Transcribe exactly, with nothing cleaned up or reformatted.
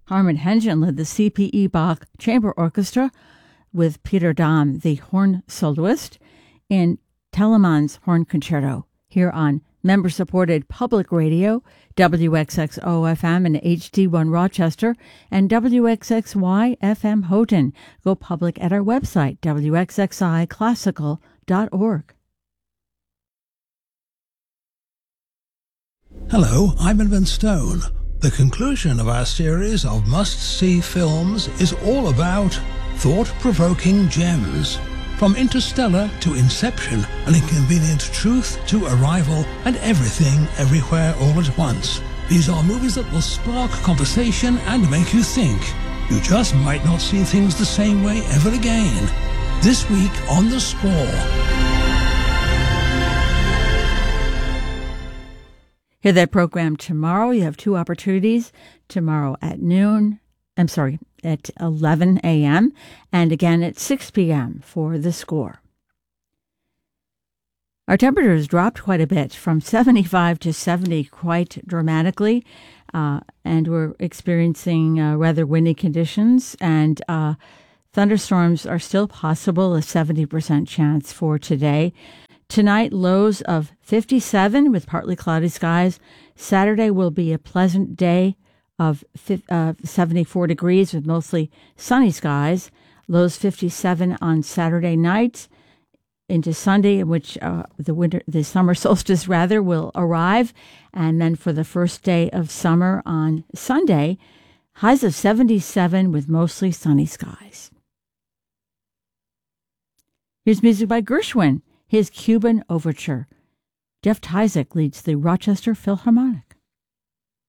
Harman Hengen led the C P E Bach Chamber Orchestra with Peter Dahm, the horn soloist, in Telemann's Horn Concerto, here on member-supported public radio, W X X O F M and H D one Rochester, and W X X Y F M Houghton. Go public at our website, W X X I classical dot org. Hello, I'm Edmund Stone. The conclusion of our series of must-see films is all about thought-provoking gems. From Interstellar to Inception, An Inconvenient Truth to Arrival, and Everything, Everywhere, All at Once. These are movies that will spark conversation and make you think. You just might not see things the same way ever again. This week on The Score. Hear that program tomorrow. You have two opportunities. Tomorrow at noon, I'm sorry, at eleven a.m. and again at six p.m. for The Score. Our temperatures dropped quite a bit, from seventy-five to seventy quite dramatically, uh, and we're experiencing uh, rather windy conditions, and uh, thunderstorms are still possible, a seventy percent chance for today. Tonight, lows of fifty-seven with partly cloudy skies. Saturday will be a pleasant day of uh, seventy-four degrees with mostly sunny skies. Lows fifty-seven on Saturday night into Sunday, in which uh, the winter, the summer solstice rather, will arrive. And then for the first day of summer on Sunday, highs of seventy-seven with mostly sunny skies. Here's music by Gershwin, his Cuban Overture. Jeff Tyzik leads the Rochester Philharmonic.